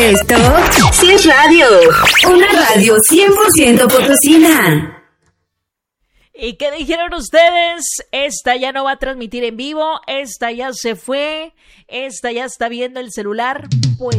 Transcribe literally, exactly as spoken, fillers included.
Esto sí es radio. Una radio cien por ciento potosina. ¿Y qué dijeron ustedes? Esta ya no va a transmitir en vivo. Esta ya se fue. Esta ya está viendo el celular. Pues